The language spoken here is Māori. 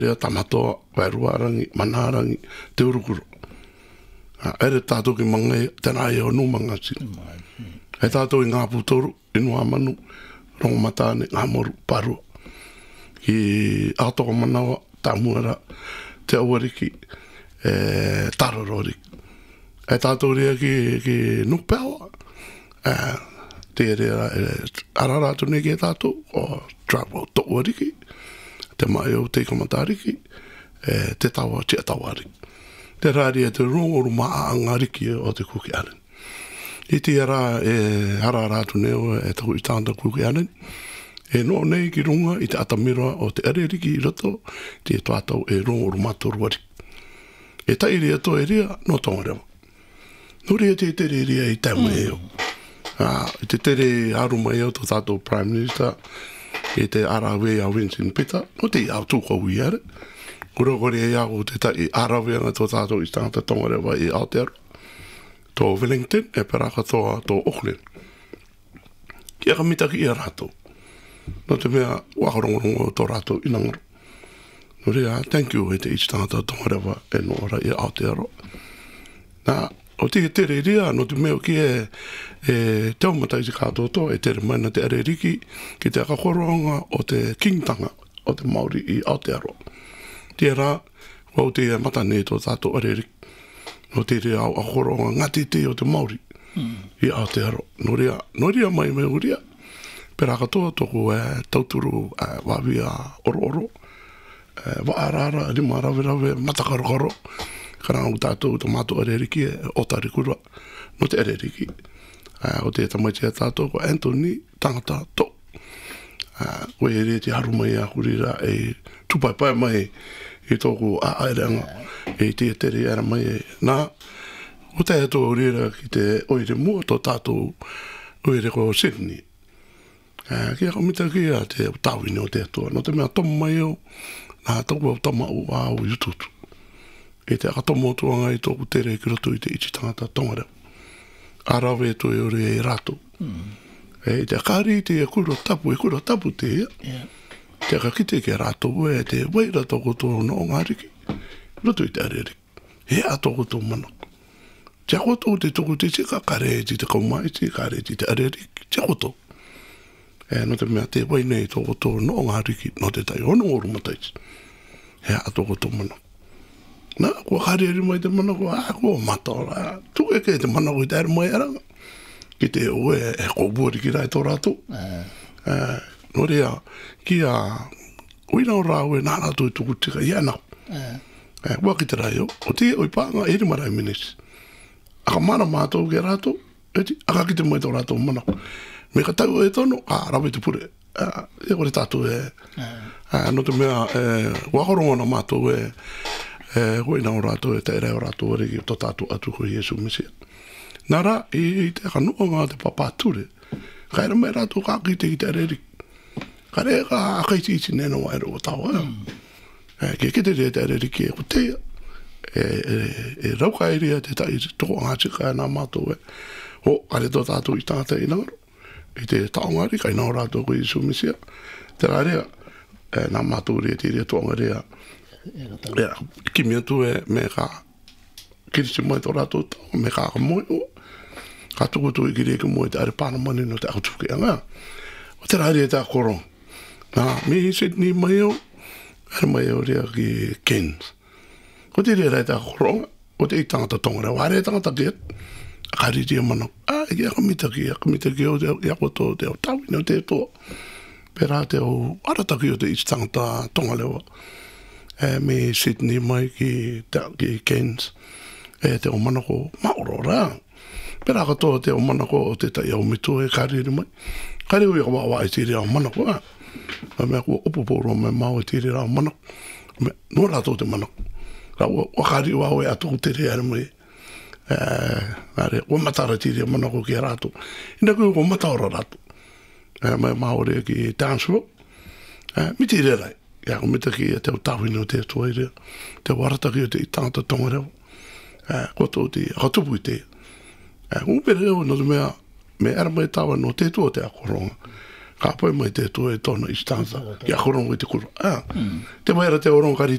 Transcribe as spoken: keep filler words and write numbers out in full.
Rea tamatoa, wairuarangi, manarangi, te urukuro. Ere tātou ki mangai, tēnā e o numanga si. E tātou i ngā putoru, inua manu, rongomatāne, ngā moru, parua. Ki ātoko manawa, tā muara, te awariki, e tarororiki. E tātou rea ki, ki nukpeawa, e te rea, e araratu negi e tātou, o travel to wariki, te mai o te komatariki, e te tawa, te tawariki. Te rāri e te rongoru maa angariki o te kuki aren. I te ara e hara rātu neo e taku i tānta kuki aren. E no nei ki runga i te atamira o te areriki i roto, te tuatau e rongoru matoru wari. E tairi e to e rea, no tonga rewa. No rea te tere rea i te mai eo. I te tere aru mai eo to tātou Prime Minister, e te arawe a Winston Peter, no te au tūkau i are. Kura kore e au te tai arawe anga tō tātou i tāngata tongarewa i Aotearoa. Tō Wellington e peraka toa tō Auckland. Kia ka mitaki i a rātou. No te mea wakarongorongo tō rātou inangaro. No rea, thank you e te i tāngata tongarewa e noara i Aotearoa. Nā, o te tere rea, no te mea ki e, e taumatai si kātou tō, e tere maina te areriki, ki te akakoronga o te kingtanga o te Māori i Aotearoa. Te rā, wau te matane tō tātou areriki. No te rea au akakoronga ngati te o te Māori mm. i Aotearoa. No rea, no rea mai me uria. Pera katoa tōku e tauturu e wawia oro oro. E waarara, rima rawe rawe, matakarokaro. Karanga u tātou to mātou areriki e otarikura. No te areriki. E, o te tamaitia tātou ko Anthony tangata tō. Koe e re te haru mai a kurira e tupaipai mai i tōku a aereanga e te tere era mai e nā. O te ato rira ki te oire mua tō tātou oire ko Sydney. Kia ka mita kia te tauine o te atua. No te mea tomu mai o nā tōku au tama o au i ututu. E te akatomo tuanga i tōku tere ki roto i te iti tangata tongare. Arawe to e ore e rato. Mm. E te kāri te e kuro tapu, e kuro tapu te ia. Yeah. Te kakite ke rātou e te waira toko tō no ngāriki. Roto i te areriki. He a toko tō mana. Te akoto te toko te tika, kare ti te kaumaiti, kare ti te areriki. Te akoto. E no te mea te wainei toko tō no ngāriki, no te tai ono oru mataisi. He a toko tō mana. Nā, kua kareri mai te mana, kua a kua mataora. Tu e ke te mana kua i te ere mai aranga. Ki te oe e kōpuri ki rai tō rātou. Uh. Uh, no rea, ki a uina o rāwe nā rātou i tuku tika i ana. Uh. Uh, Wā ki te rai o, o te oi pānga eri marai minisi. Aka mana mātou ki rātou, eti, aka ki te mai tō rātou mana. Me ka tau e tono, a rawe te pure. Uh, e kore tātou e, uh. Uh, no te mea, e, wakarongo na mātou e, e uina o rātou e te ere o rātou ere ki tō tātou atu ko Iesu Mesia. Nara, i te kanua ngā te papature, ka era mai rātou kāki te i te areri. Ka rea ka akaiti iti neno wa ero o tau ea. Mm. Ke kete rea te areri ki e ko tea. E, e, e rauka e rea te tai toko ngātika e nā mātou e. Ho, ka re tō tātou i tāngata i nangaro. I te taongari, ka i nā rātou ko Iesu Mesia. Te rā rea, e, nā mātou rea te rea tōnga rea. Ea, kimi atu e me ka kirisi mai tō rātou tau, me ka ka moi o. Ka tuku tu i kiri e ka moi te are pāna mani no te akutuki anga. O te rāri e te akoro. Nā, mi i Sydney mai o, are mai o rea ki Cairns. Ko te rea te akoro, o te i tangata tonga rea, wāre e tangata kia. Ka riti e mana, a, e kia kamitaki, a kamitaki o te i ako tō te o tawine o te tō. Pera te o arataki o te i tangata tonga lewa. E, mi i Sydney mai ki, te, ki Cairns. E te o manako maoro rā. Pera katoa te o manako o te tai au mitu e kariri mai. Kariri i ka wawa e tiri au manako a. A mea kua opoporo me mau e tiri au manako. No rātou te manako. Ra ua wakari wau e atu tiri ere mai. Are, ua matara tiri au manako ki a rātou. Ina kui ua mataora rātou. E mai mau rea ki Townsville. Mi tiri rai. Ia ko mita ki te o tawini o te tua i rea. Te warataki o te i tangata tonga reo. Koto te hatupu i te. Umpere o no te mea, me era mai tawa no te tua te akoronga. ka poe mai te tu e tona i stanza. Ia korongo i te kura. Ah. Te mai ara te oronga